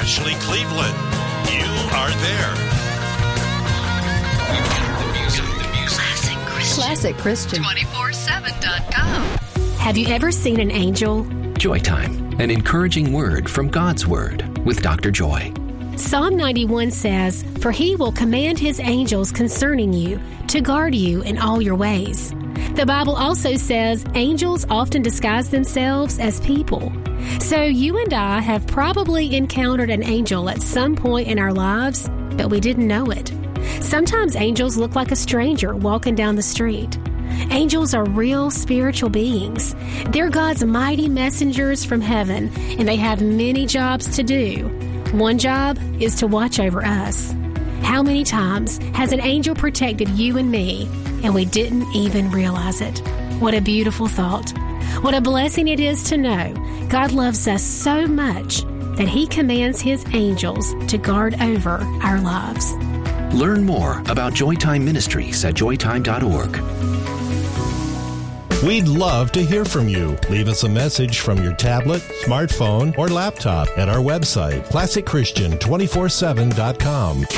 Ashley Cleveland. You are there. Classic Christian. 247.com. Have you ever seen an angel? Joy Time, an encouraging word from God's Word with Dr. Joy. Psalm 91 says, "For he will command his angels concerning you to guard you in all your ways." The Bible also says angels often disguise themselves as people. So you and I have probably encountered an angel at some point in our lives, but we didn't know it. Sometimes angels look like a stranger walking down the street. Angels are real spiritual beings. They're God's mighty messengers from heaven, and they have many jobs to do. One job is to watch over us. How many times has an angel protected you and me, and we didn't even realize it? What a beautiful thought. What a blessing it is to know God loves us so much that He commands His angels to guard over our lives. Learn more about Joytime Ministries at joytime.org. We'd love to hear from you. Leave us a message from your tablet, smartphone, or laptop at our website, ClassicChristian247.com.